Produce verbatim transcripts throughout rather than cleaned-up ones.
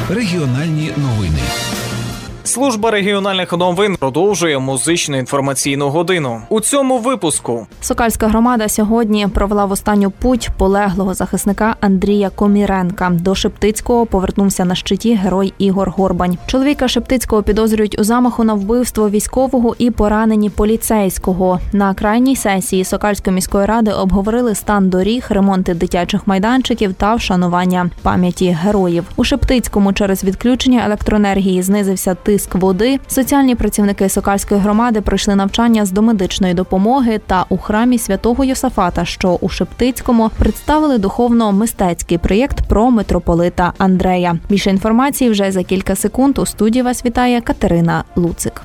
Регіональні новини. Служба регіональних новин продовжує музичну інформаційну годину. У цьому випуску. Сокальська громада сьогодні провела в останню путь полеглого захисника Андрія Коміренка. До Шептицького повернувся на щиті герой Ігор Горбань. Чоловіка Шептицького підозрюють у замаху на вбивство військового і пораненні поліцейського. На крайній сесії Сокальської міської ради обговорили стан доріг, ремонти дитячих майданчиків та вшанування пам'яті героїв. У Шептицькому через відключення електроенергії знизився тиск води. Соціальні працівники Сокальської громади пройшли навчання з домедичної допомоги та у храмі Святого Йосафата, що у Шептицькому, представили духовно-мистецький проєкт про митрополита Андрея. Більше інформації вже за кілька секунд. У студії вас вітає Катерина Луцик.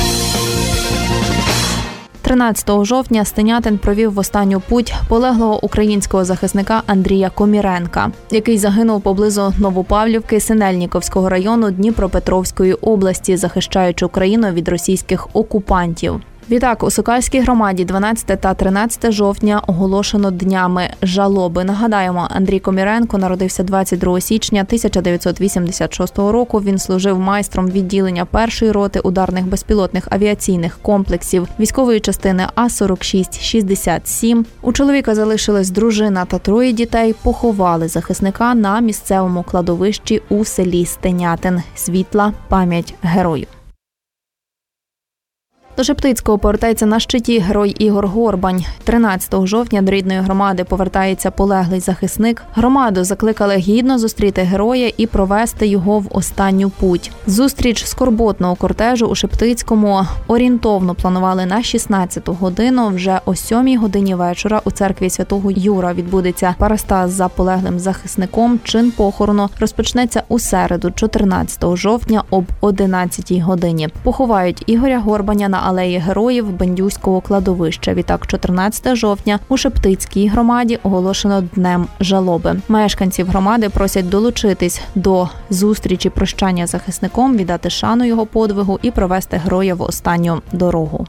тринадцятого жовтня Стенятин провів в останню путь полеглого українського захисника Андрія Коміренка, який загинув поблизу Новопавлівки Синельніковського району Дніпропетровської області, захищаючи Україну від російських окупантів. Відтак, у Сокальській громаді дванадцятого та тринадцятого жовтня оголошено днями жалоби. Нагадаємо, Андрій Коміренко народився двадцять другого січня тисяча дев'ятсот вісімдесят шостого року. Він служив майстром відділення першої роти ударних безпілотних авіаційних комплексів військової частини А сорок шість шістдесят сім. У чоловіка залишилась дружина та троє дітей. Поховали захисника на місцевому кладовищі у селі Стенятин. Світла пам'ять героїв. До Шептицького повертається на щиті герой Ігор Горбань. тринадцятого жовтня до рідної громади повертається полеглий захисник. Громаду закликали гідно зустріти героя і провести його в останню путь. Зустріч скорботного кортежу у Шептицькому орієнтовно планували на шістнадцяту годину. Вже о сьомій годині вечора у церкві Святого Юра відбудеться парастаз за полеглим захисником. Чин похорону розпочнеться у середу, чотирнадцятого жовтня об одинадцятій годині. Поховають Ігоря Горбаня на алеї героїв Бендюського кладовища. Відтак, чотирнадцятого жовтня у Шептицькій громаді оголошено днем жалоби. Мешканців громади просять долучитись до зустрічі прощання з захисником, віддати шану його подвигу і провести героя в останню дорогу.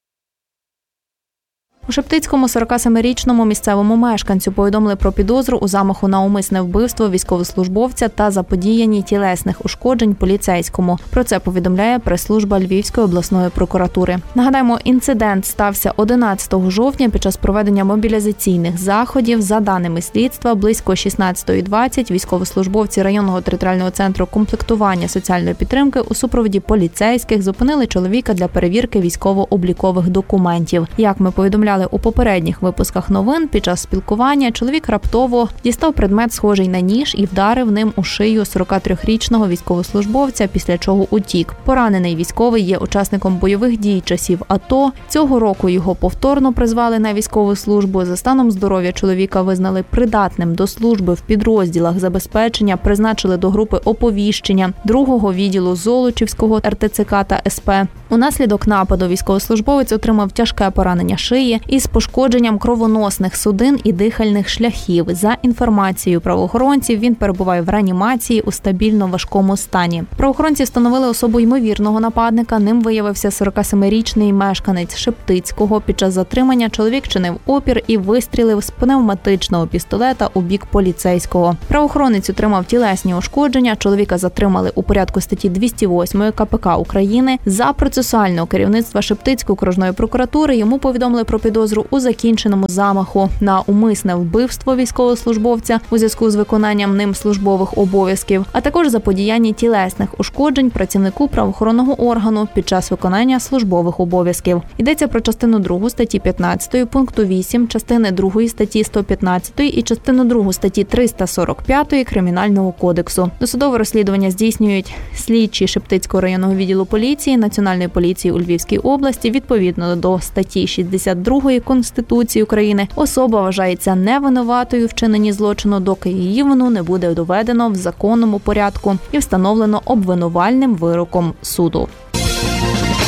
У Шептицькому сорокасемирічному місцевому мешканцю повідомили про підозру у замаху на умисне вбивство військовослужбовця та заподіянні тілесних ушкоджень поліцейському. Про це повідомляє прес-служба Львівської обласної прокуратури. Нагадаємо, інцидент стався одинадцятого жовтня під час проведення мобілізаційних заходів. За даними слідства, близько шістнадцятої двадцять військовослужбовці районного територіального центру комплектування соціальної підтримки у супроводі поліцейських зупинили чоловіка для перевірки військово-облікових документів. Як ми повідомляли у попередніх випусках новин, під час спілкування чоловік раптово дістав предмет, схожий на ніж, і вдарив ним у шию сорокатрирічного військовослужбовця, після чого утік. Поранений військовий є учасником бойових дій часів АТО. Цього року його повторно призвали на військову службу. За станом здоров'я чоловіка визнали придатним до служби в підрозділах забезпечення, призначили до групи оповіщення другого відділу Золочівського ер те це ка та ес пе. Унаслідок нападу військовослужбовець отримав тяжке поранення шиї із пошкодженням кровоносних судин і дихальних шляхів. За інформацією правоохоронців, він перебуває в реанімації у стабільно важкому стані. Правоохоронці встановили особу ймовірного нападника. Ним виявився сорокасемирічний мешканець Шептицького. Під час затримання чоловік чинив опір і вистрілив з пневматичного пістолета у бік поліцейського. Правоохоронець отримав тілесні ушкодження. Чоловіка затримали у порядку статті двісті восьмої ка пе ка України. За процесуального керівництва Шептицької окружної прокуратури йому повідомили про підозру у закінченому замаху на умисне вбивство військовослужбовця у зв'язку з виконанням ним службових обов'язків, а також заподіяння тілесних ушкоджень працівнику правоохоронного органу під час виконання службових обов'язків. Йдеться про частину другу статті п'ятнадцятої пункту вісім, частини другої статті сто п'ятнадцятої і частину другу статті триста сорок п'ятої Кримінального кодексу. Досудове розслідування здійснюють слідчі Шептицького районного відділу поліції, Національної поліції у Львівській області. Відповідно до статті шістдесят другої Конституції України особа вважається невинуватою в вчиненні злочину, доки її вину не буде доведено в законному порядку і встановлено обвинувальним вироком суду.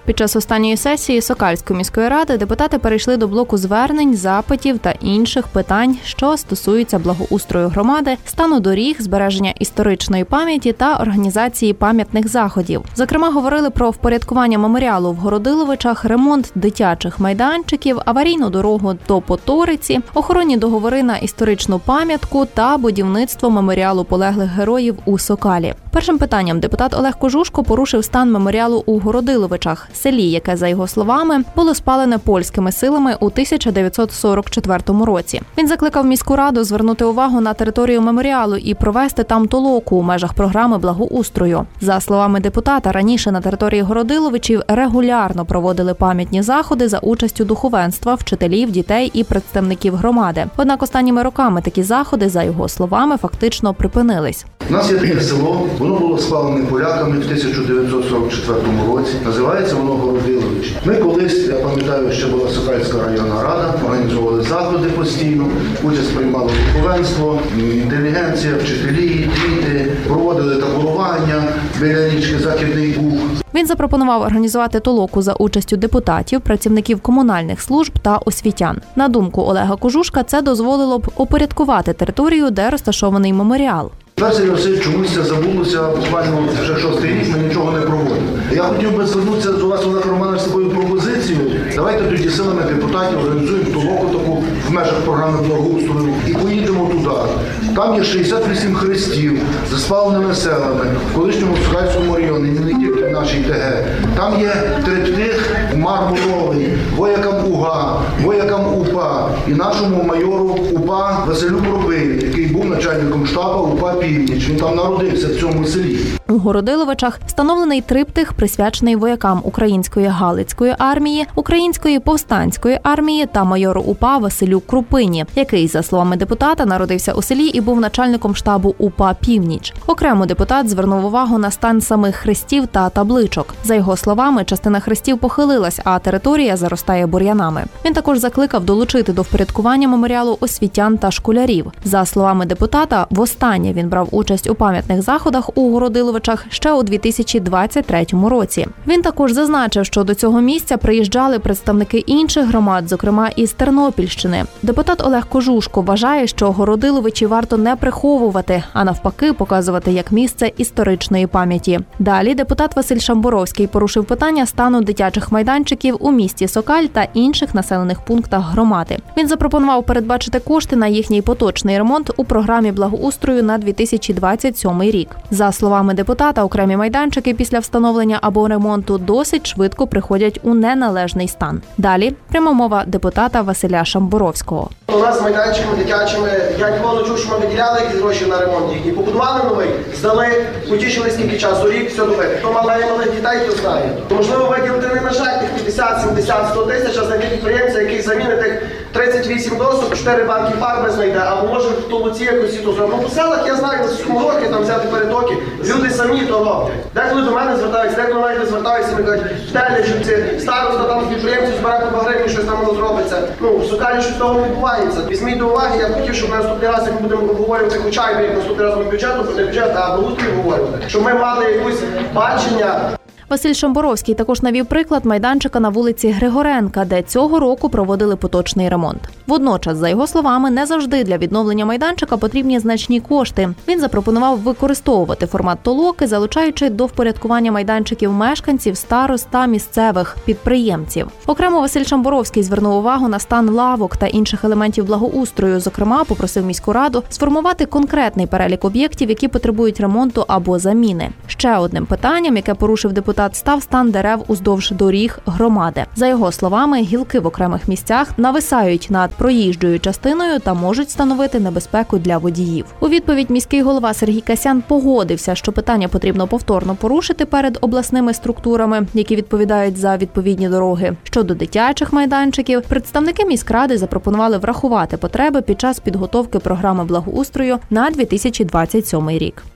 Під час останньої сесії Сокальської міської ради депутати перейшли до блоку звернень, запитів та інших питань, що стосуються благоустрою громади, стану доріг, збереження історичної пам'яті та організації пам'ятних заходів. Зокрема, говорили про впорядкування меморіалу в Городиловичах, ремонт дитячих майданчиків, аварійну дорогу до Поториці, охоронні договори на історичну пам'ятку та будівництво меморіалу полеглих героїв у Сокалі. Першим питанням депутат Олег Кожушко порушив стан меморіалу у Городиловичах, селі, яке, за його словами, було спалене польськими силами у тисяча дев'ятсот сорок четвертому році. Він закликав міську раду звернути увагу на територію меморіалу і провести там толоку у межах програми благоустрою. За словами депутата, раніше на території Городиловичів регулярно проводили пам'ятні заходи за участю духовенства, вчителів, дітей і представників громади. Однак останніми роками такі заходи, за його словами, фактично припинились. У нас є таке село, воно було спалене поляками в тисяча дев'ятсот сорок четвертому році. Називається воно Городиловичі. Ми колись, я пам'ятаю, ще була Сокальська районна рада, організовували заходи постійно, участь приймало духовенство, інтелігенція, вчителі, діти, проводили таборування біля річки Західний Буг. Він запропонував організувати толоку за участю депутатів, працівників комунальних служб та освітян. На думку Олега Кожушка, це дозволило б упорядкувати територію, де розташований меморіал. Перший Василь, чомусь це забулося, буквально вже шостий рік ми нічого не проводимо. Я хотів би звернутися до вас, Олег Романович, з такою пропозицією. Давайте тоді силами депутатів організуємо толоку таку в межах програми благоустрою і поїдемо туди. Там є шістдесят вісім хрестів за спаленими селами в колишньому Сокальському районі, не тільки в нашій ТГ. Там є триптих мармуровий, воякам УГА, воякам УПА і нашому майору УПА Василю Пробилі, який був начальником штабу УПА Північ. Він там народився в цьому селі. У Городиловичах встановлений триптих, присвячений воякам Української Галицької армії, Української повстанської армії та майору УПА Василю Крупині, який, за словами депутата, народився у селі і був начальником штабу УПА Північ. Окремо депутат звернув увагу на стан самих хрестів та табличок. За його словами, частина хрестів похилилась, а територія заростає бур'янами. Він також закликав долучити до впорядкування меморіалу освітян та школярів. За словами депутата, востаннє він брав участь у пам'ятних заходах у Городиловичах ще у дві тисячі двадцять третьому році. Він також зазначив, що до цього місця приїжджали представники інших громад, зокрема із Тернопільщини. Депутат Олег Кожушко вважає, що Городиловичі варто не приховувати, а навпаки показувати як місце історичної пам'яті. Далі депутат Василь Шамбуровський порушив питання стану дитячих майданчиків у місті Сокаль та інших населених пунктах громади. Він запропонував передбачити кошти на їхній поточний ремонт у програмі благоустрою на дві тисячі двадцять сьомий рік. За словами депутата, окремі майданчики після встановлення або ремонту досить швидко приходять у неналежний стан. Далі пряма мова депутата Василя Шамбуровського. У нас майданчиками дитячими, я ніколи не чув, що ми виділяли якісь гроші на ремонт їхній. Побудували новий, здали, потішили скільки часу, рік, все добре. Хто має малих дітей, то знає. То, можливо, виділити не на жаль тих п'ятдесят, сімдесят, сто тисяч, а знайти підприємця, який замінить тих тридцять вісім досок, чотири банки фарби знайде, або може в Толуці якось то зробити. Ну, по селах, я знаю, на сільському році там взяти перетоки, люди самі то роблять. Деколи до мене звертаються, деколи навіть не звертаються, і кажуть, в Телечівці, староста там з підприємців збирає по гривні, щось там воно зробиться. Ну, в Сокалі щось того не відбувається. Візьміть до уваги, я б хотів, щоб на наступний раз, як ми будемо обговорювати, хоча б як наступний раз ми бюджету, про не бюджет, а благоустрій обговорювати, щоб ми мали якусь бачення. Василь Шамбуровський також навів приклад майданчика на вулиці Григоренка, де цього року проводили поточний ремонт. Водночас, за його словами, не завжди для відновлення майданчика потрібні значні кошти. Він запропонував використовувати формат толоки, залучаючи до впорядкування майданчиків мешканців, старост та місцевих підприємців. Окремо Василь Шамбуровський звернув увагу на стан лавок та інших елементів благоустрою. Зокрема, попросив міську раду сформувати конкретний перелік об'єктів, які потребують ремонту або заміни. Ще одним питанням, яке порушив депутат, став стан дерев уздовж доріг громади. За його словами, гілки в окремих місцях нависають над проїжджою частиною та можуть становити небезпеку для водіїв. У відповідь міський голова Сергій Касян погодився, що питання потрібно повторно порушити перед обласними структурами, які відповідають за відповідні дороги. Щодо дитячих майданчиків, представники міськради запропонували врахувати потреби під час підготовки програми благоустрою на дві тисячі двадцять сьомий рік.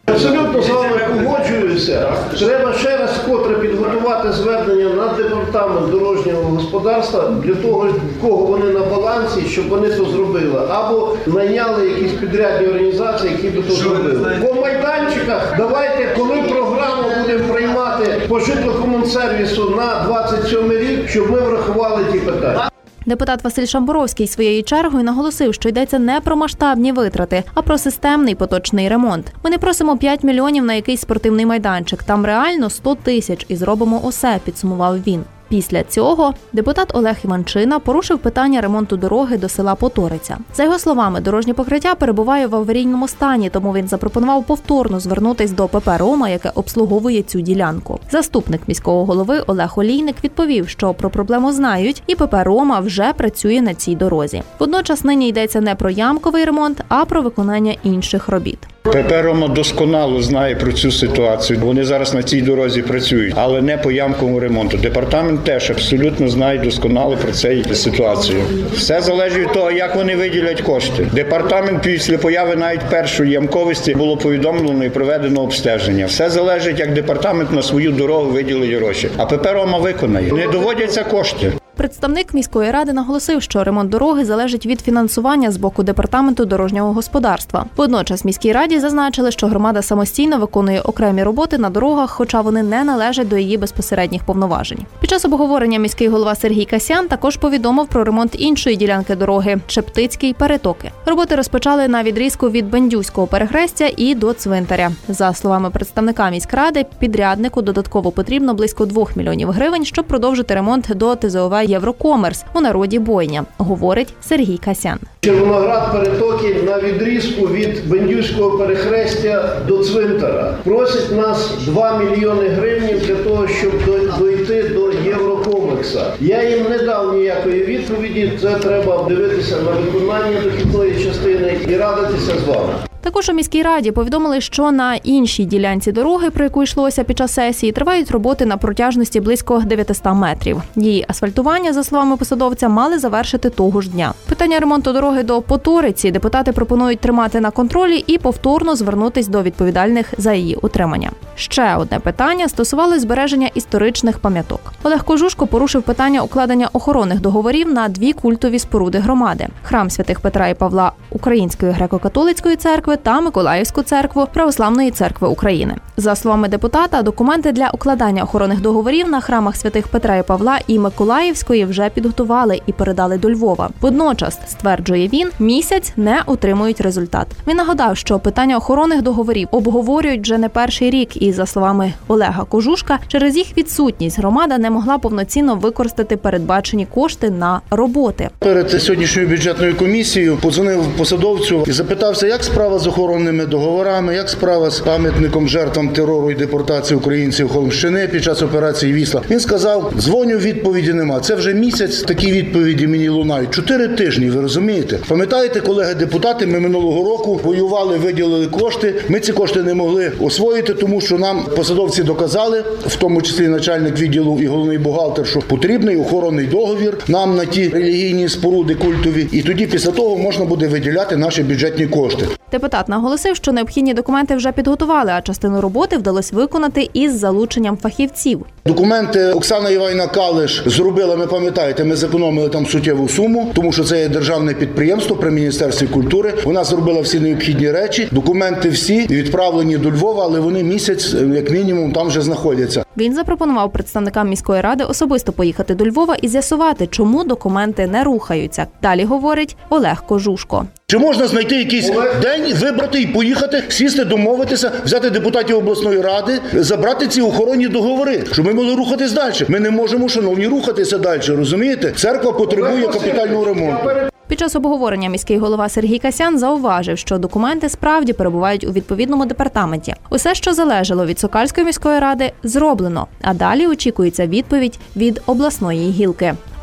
Абсолютно з вами погоджуюся. Треба ще раз вкотре підготувати звернення на департамент дорожнього господарства для того, в кого вони на балансі, щоб вони це зробили. Або найняли якісь підрядні організації, які би це зробили. По майданчиках давайте, коли програму будемо приймати по житлокомунсервісу на двадцять сьомий рік, щоб ми врахували ті питання. Депутат Василь Шамбуровський своєю чергою наголосив, що йдеться не про масштабні витрати, а про системний поточний ремонт. Ми не просимо п'ять мільйонів на якийсь спортивний майданчик, там реально сто тисяч і зробимо усе, підсумував він. Після цього депутат Олег Іванчина порушив питання ремонту дороги до села Поториця. За його словами, дорожнє покриття перебуває в аварійному стані, тому він запропонував повторно звернутись до ПП «Рома», яке обслуговує цю ділянку. Заступник міського голови Олег Олійник відповів, що про проблему знають, і ПП «Рома» вже працює на цій дорозі. Водночас нині йдеться не про ямковий ремонт, а про виконання інших робіт. ПП «Рома» досконало знає про цю ситуацію. Вони зараз на цій дорозі працюють, але не по ямковому ремонту. Департамент теж абсолютно знає досконало про цю ситуацію. Все залежить від того, як вони виділять кошти. Департамент після появи навіть першої ямковості було повідомлено і проведено обстеження. Все залежить, як департамент на свою дорогу виділить гроші. А ПП «Рома» виконає. Не доводяться кошти. Представник міської ради наголосив, що ремонт дороги залежить від фінансування з боку департаменту дорожнього господарства. Водночас міській раді зазначили, що громада самостійно виконує окремі роботи на дорогах, хоча вони не належать до її безпосередніх повноважень. Під час обговорення міський голова Сергій Касян також повідомив про ремонт іншої ділянки дороги – Шептицький – Перетоки. Роботи розпочали на відрізку від Бендюського перехрестя і до цвинтаря. За словами представника міськради, підряднику додатково потрібно близько двох мільйонів гривень, щоб продовжити ремонт до Т З О В «Єврокомерс», у народі «Бойня», говорить Сергій Касян. Червоноград, Перетоки на відрізку від Бендюського перехрестя до цвинтара. Просять нас два мільйони гривень для того, щоб дойти до Єврокомекса. Я їм не дав ніякої відповіді, це треба дивитися на виконання дохідної частини і радитися з вами. Також у міській раді повідомили, що на іншій ділянці дороги, про яку йшлося під час сесії, тривають роботи на протяжності близько дев'ятисот метрів. Її асфальтування, за словами посадовця, мали завершити того ж дня. Питання ремонту дороги до Поториці депутати пропонують тримати на контролі і повторно звернутись до відповідальних за її утримання. Ще одне питання стосувалось збереження історичних пам'яток. Олег Кожушко порушив питання укладення охоронних договорів на дві культові споруди громади – храм святих Петра і Павла Української греко-католицької церкви та Миколаївську церкву Православної церкви України. За словами депутата, документи для укладання охоронних договорів на храмах святих Петра і Павла і Миколаївської вже підготували і передали до Львова. Водночас, стверджує він, місяць не отримують результат. Він нагадав, що питання охоронних договорів обговорюють вже не перший рік і, за словами Олега Кожушка, через їх відсутність громада не могла повноцінно використати передбачені кошти на роботи. Перед сьогоднішньою бюджетною комісією подзвонив посадовцю і запитався, як справа з охоронними договорами, як справа з пам'ятником жертвам терору і депортації українців Холмщини під час операції «Вісла». Він сказав, дзвоню, відповіді нема. Це вже місяць такі відповіді мені лунають. Чотири тижні, ви розумієте? Пам'ятаєте, колеги-депутати, ми минулого року воювали, виділили кошти. Ми ці кошти не могли освоїти, тому що нам посадовці доказали, в тому числі начальник відділу і головний бухгалтер, що потрібний охоронний договір нам на ті релігійні споруди культові. І тоді після того можна буде виділяти наші бюджетні кошти. Депутат наголосив, що необхідні документи вже підготували, а частину роботи вдалося виконати із залученням фахівців. Документи Оксана Іванівна Калиш зробила, ми пам'ятаєте, ми зекономили там суттєву суму, тому що це є державне підприємство при Міністерстві культури. Вона зробила всі необхідні речі, документи всі відправлені до Львова, але вони місяць, як мінімум, там вже знаходяться. Він запропонував представникам міської ради особисто поїхати до Львова і з'ясувати, чому документи не рухаються. Далі говорить Олег Кожушко. Чи можна знайти якийсь день, вибрати і поїхати, сісти, домовитися, взяти депутатів обласної ради, забрати ці охоронні договори, щоб ми могли рухатись далі? Ми не можемо, шановні, рухатися далі, розумієте? Церква потребує капітального ремонту. Під час обговорення міський голова Сергій Касян зауважив, що документи справді перебувають у відповідному департаменті. Усе, що залежало від Сокальської міської ради, зроблено, а далі очікується відповідь від обласної гілки.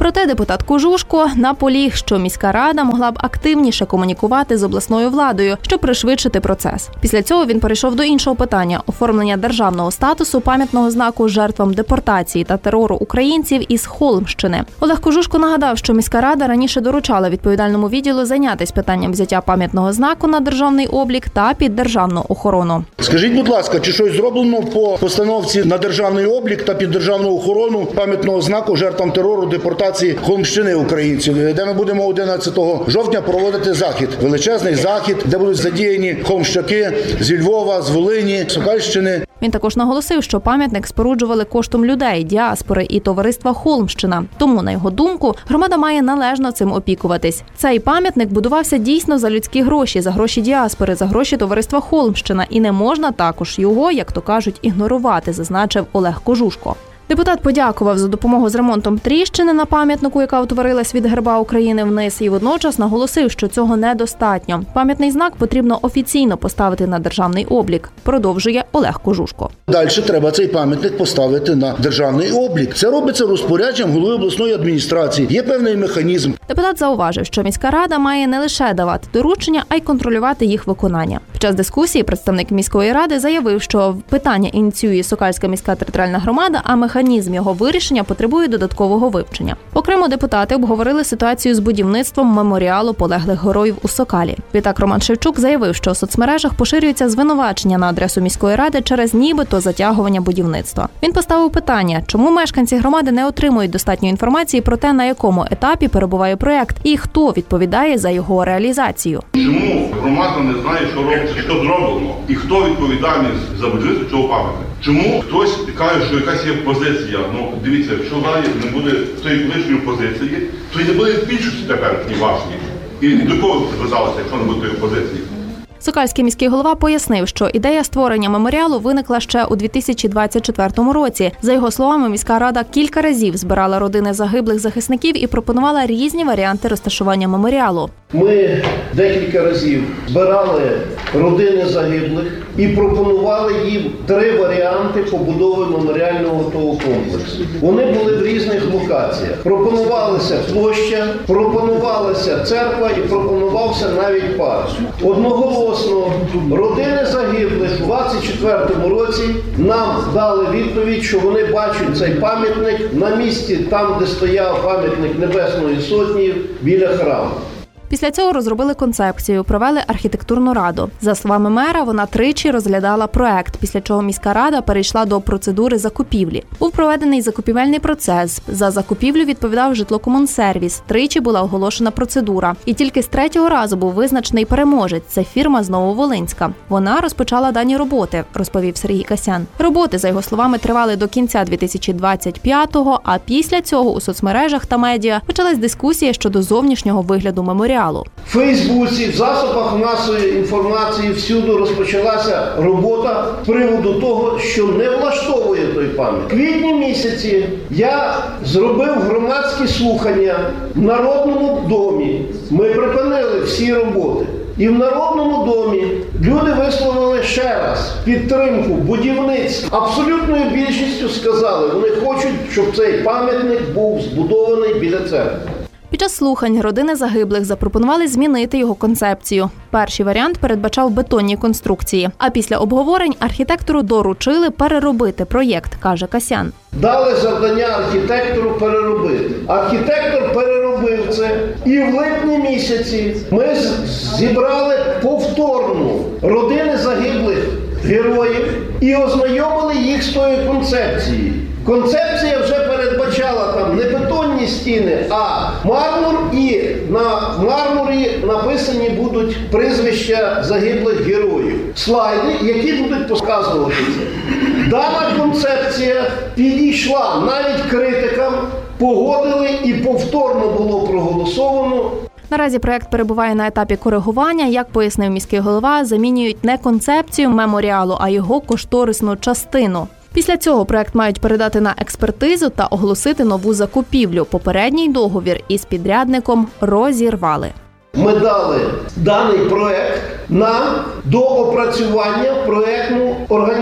Проте депутат Кожушко наполіг, що міська рада могла б активніше комунікувати з обласною владою, щоб пришвидшити процес. Після цього він перейшов до іншого питання – оформлення державного статусу пам'ятного знаку жертвам депортації та терору українців із Холмщини. Олег Кожушко нагадав, що міська рада раніше доручала відповідальному відділу зайнятися питанням взяття пам'ятного знаку на державний облік та під державну охорону. Скажіть, будь ласка, чи щось зроблено по постановці на державний облік та під державну охорону пам'ятного знаку жертвам терору депортації Холмщини українців, де ми будемо одинадцятого жовтня проводити захід, величезний захід, де будуть задіяні холмщаки зі Львова, з Волині, Сокальщини. Він також наголосив, що пам'ятник споруджували коштом людей, діаспори і товариства Холмщина. Тому, на його думку, громада має належно цим опікуватись. Цей пам'ятник будувався дійсно за людські гроші, за гроші діаспори, за гроші товариства Холмщина. І не можна також його, як то кажуть, ігнорувати, зазначив Олег Кожушко. Депутат подякував за допомогу з ремонтом тріщини на пам'ятнику, яка утворилась від герба України вниз, і водночас наголосив, що цього недостатньо. Пам'ятний знак потрібно офіційно поставити на державний облік, продовжує Олег Кожушко. Далі треба цей пам'ятник поставити на державний облік. Це робиться розпорядженням голови обласної адміністрації. Є певний механізм. Депутат зауважив, що міська рада має не лише давати доручення, а й контролювати їх виконання. Під час дискусії представник міської ради заявив, що питання ініціює Сокальська міська територіальна громада, а механізм його вирішення потребує додаткового вивчення. Окремо депутати обговорили ситуацію з будівництвом меморіалу полеглих героїв у Сокалі. Відтак Роман Шевчук заявив, що у соцмережах поширюються звинувачення на адресу міської ради через нібито затягування будівництва. Він поставив питання, чому мешканці громади не отримують достатньо інформації про те, на якому етапі перебуває проєкт і хто відповідає за його реалізацію. Чому громада не знає, що робиться, що зроблено, і хто відповідальний за будівництво цього пам'ятника? Чому хтось каже, що якась є позиція? Ну, дивіться, якщо далі не буде тієї колишньої позиції, то й не буде більшості тепер ні вашої. І до кого ви зверталися, якщо не буде тієї позиції? Сокальський міський голова пояснив, що ідея створення меморіалу виникла ще у дві тисячі двадцять четвертому році. За його словами, міська рада кілька разів збирала родини загиблих захисників і пропонувала різні варіанти розташування меморіалу. Ми декілька разів збирали родини загиблих і пропонували їм три варіанти побудови меморіального того комплексу. Вони були в різних локаціях. Пропонувалася площа, пропонувалася церква і пропонувався навіть парк. Одноголосно родини загиблих у двадцять четвертому році нам дали відповідь, що вони бачать цей пам'ятник на місці, там, де стояв пам'ятник Небесної Сотні біля храму. Після цього розробили концепцію, провели архітектурну раду. За словами мера, вона тричі розглядала проект, після чого міська рада перейшла до процедури закупівлі. Був проведений закупівельний процес. За закупівлю відповідав житлокомунсервіс. Тричі була оголошена процедура. І тільки з третього разу був визначений переможець. Це фірма з Нововолинська. Вона розпочала дані роботи, розповів Сергій Касян. Роботи, за його словами, тривали до кінця дві тисячі двадцять п'ятого, а після цього у соцмережах та медіа почалась дискусія щодо зовнішнього вигляду меморіалу. В Фейсбуці, в засобах масової інформації всюди розпочалася робота з приводу того, що не влаштовує той пам'ятник. В квітні місяці я зробив громадські слухання в Народному домі. Ми припинили всі роботи. І в Народному домі люди висловили ще раз підтримку будівництва. Абсолютною більшістю сказали, вони хочуть, щоб цей пам'ятник був збудований біля церкви. Під час слухань родини загиблих запропонували змінити його концепцію. Перший варіант передбачав бетонні конструкції, а після обговорень архітектору доручили переробити проєкт, каже Касян. Дали завдання архітектору переробити. Архітектор переробив це, і в липні місяці ми зібрали повторну родини загиблих героїв і ознайомили їх з тою концепцією. Концепція вже передбачала там не бетонні стіни, а мармур, і на мармурі написані будуть прізвища загиблих героїв. Слайди, які будуть показувати це. Дана концепція підійшла навіть критикам, погодили і повторно було проголосовано. Наразі проєкт перебуває на етапі коригування. Як пояснив міський голова, замінюють не концепцію меморіалу, а його кошторисну частину. Після цього проєкт мають передати на експертизу та оголосити нову закупівлю. Попередній договір із підрядником розірвали. Ми дали даний проєкт на доопрацювання в проєктну організацію.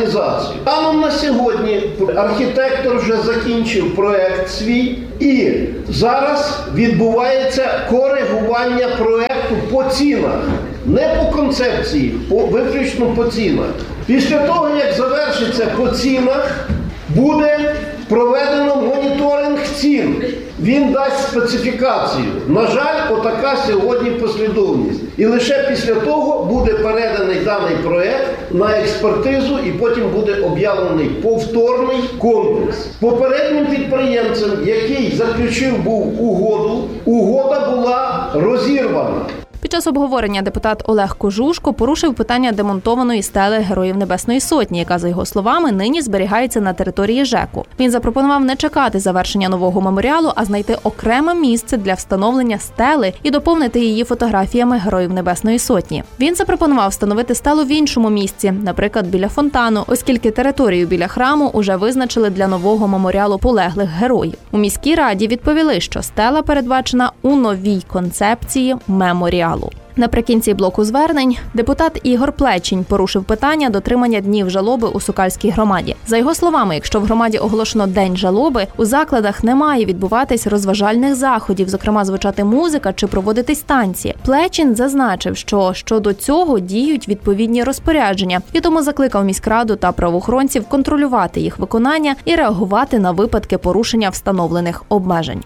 організацію. Станом на сьогодні архітектор вже закінчив проект свій і зараз відбувається коригування проекту по цінах. Не по концепції, по, виключно по цінах. Після того, як завершиться по цінах, буде проведено моніторинг цін. Він дасть специфікацію. На жаль, отака сьогодні послідовність. І лише після того буде переданий даний проект на експертизу і потім буде об'явлений повторний конкурс. Попереднім підприємцем, який заключив був угоду, угода була розірвана. Під час обговорення депутат Олег Кожушко порушив питання демонтованої стели Героїв Небесної Сотні, яка, за його словами, нині зберігається на території ЖЕКу. Він запропонував не чекати завершення нового меморіалу, а знайти окреме місце для встановлення стели і доповнити її фотографіями Героїв Небесної Сотні. Він запропонував встановити стелу в іншому місці, наприклад, біля фонтану, оскільки територію біля храму уже визначили для нового меморіалу полеглих героїв. У міській раді відповіли, що стела передбачена у новій концепції меморіалу. Наприкінці блоку звернень депутат Ігор Плечінь порушив питання дотримання днів жалоби у Сокальській громаді. За його словами, якщо в громаді оголошено День жалоби, у закладах не має відбуватись розважальних заходів, зокрема звучати музика чи проводитись танці. Плечінь зазначив, що щодо цього діють відповідні розпорядження, і тому закликав міськраду та правоохоронців контролювати їх виконання і реагувати на випадки порушення встановлених обмежень.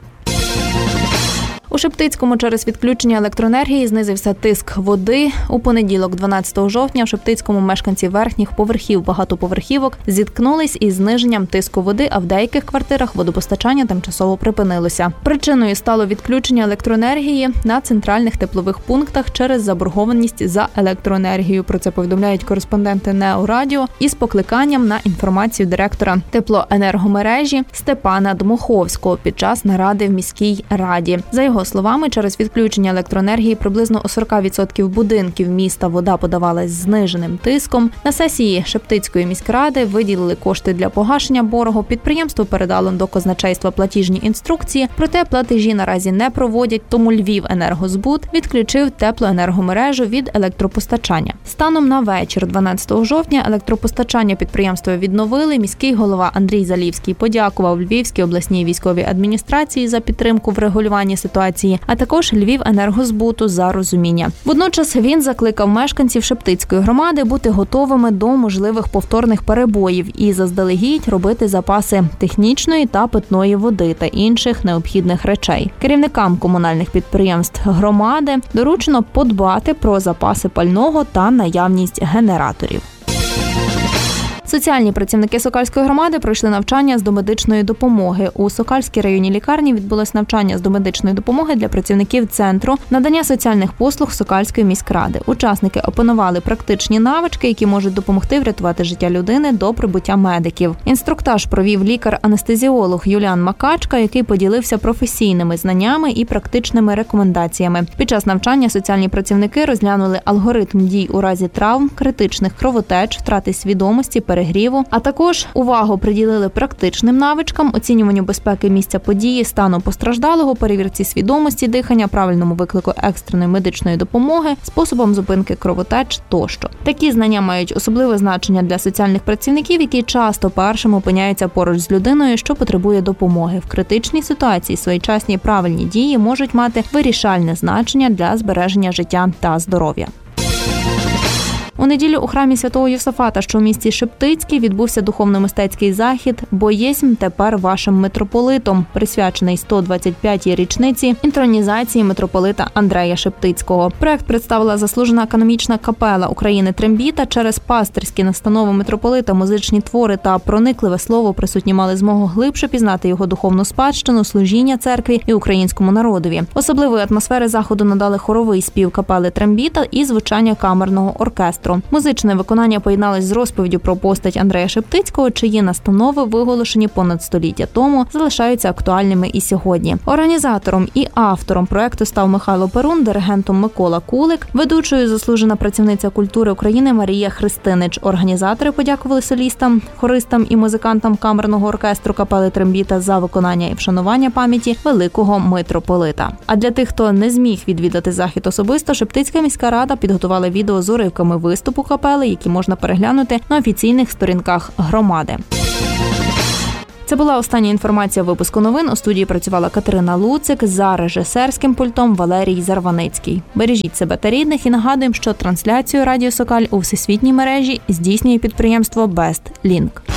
У Шептицькому через відключення електроенергії знизився тиск води. У понеділок, дванадцятого жовтня, в Шептицькому мешканці верхніх поверхів багатоповерхівок зіткнулись із зниженням тиску води, а в деяких квартирах водопостачання тимчасово припинилося. Причиною стало відключення електроенергії на центральних теплових пунктах через заборгованість за електроенергію. Про це повідомляють кореспонденти НЕО Радіо із покликанням на інформацію директора теплоенергомережі Степана Дмуховського під час наради в міській раді. За його словами, через відключення електроенергії приблизно у сорок відсотків будинків міста вода подавалась з зниженим тиском. На сесії Шептицької міськради виділили кошти для погашення боргу. Підприємство передало до казначейства платіжні інструкції, проте платежі наразі не проводять, тому Львівенергозбут відключив теплоенергомережу від електропостачання. Станом на вечір дванадцятого жовтня електропостачання підприємства відновили. Міський голова Андрій Залівський подякував Львівській обласній військовій адміністрації за підтримку в регулюванні ситуації, а також Львівенергозбуту за розуміння. Водночас він закликав мешканців Шептицької громади бути готовими до можливих повторних перебоїв і заздалегідь робити запаси технічної та питної води та інших необхідних речей. Керівникам комунальних підприємств громади доручено подбати про запаси пального та наявність генераторів. Соціальні працівники Сокальської громади пройшли навчання з домедичної допомоги. У Сокальській районній лікарні відбулось навчання з домедичної допомоги для працівників Центру надання соціальних послуг Сокальської міськради. Учасники опанували практичні навички, які можуть допомогти врятувати життя людини до прибуття медиків. Інструктаж провів лікар-анестезіолог Юліан Макачка, який поділився професійними знаннями і практичними рекомендаціями. Під час навчання соціальні працівники розглянули алгоритм дій у разі травм, критичних кровотеч, втрати свідомості, перегріву, а також увагу приділили практичним навичкам, оцінюванню безпеки місця події, стану постраждалого, перевірці свідомості, дихання, правильному виклику екстреної медичної допомоги, способом зупинки кровотеч тощо. Такі знання мають особливе значення для соціальних працівників, які часто першим опиняються поруч з людиною, що потребує допомоги. В критичній ситуації своєчасні правильні дії можуть мати вирішальне значення для збереження життя та здоров'я. У неділю у храмі Святого Йосафата, що у місті Шептицький, відбувся духовно-мистецький захід «Бо єсмь тепер вашим митрополитом», присвячений сто двадцять п'ятій річниці інтронізації митрополита Андрея Шептицького. Проект представила заслужена канонічна капела України «Трембіта». Через пастирські настанови митрополита, музичні твори та проникливе слово присутні мали змогу глибше пізнати його духовну спадщину, служіння церкві і українському народові. Особливої атмосфери заходу надали хоровий спів капели «Трембіта» і звучання камерного оркестру. Музичне виконання поєдналось з розповіддю про постать Андрея Шептицького, чиї настанови, виголошені понад століття тому, залишаються актуальними і сьогодні. Організатором і автором проекту став Михайло Перун, диригентом Микола Кулик, ведучою заслужена працівниця культури України Марія Христинич. Організатори подякували солістам, хористам і музикантам камерного оркестру капели «Трембіта» за виконання і вшанування пам'яті великого митрополита. А для тих, хто не зміг відвідати захід особисто, Шептицька міська рада підготувала відео з уривками виступів виступу капели, які можна переглянути на офіційних сторінках громади. Це була остання інформація випуску новин. У студії працювала Катерина Луцик, за режисерським пультом Валерій Зарваницький. Бережіть себе та рідних і нагадуємо, що трансляцію Радіо Сокаль у всесвітній мережі здійснює підприємство Best Link.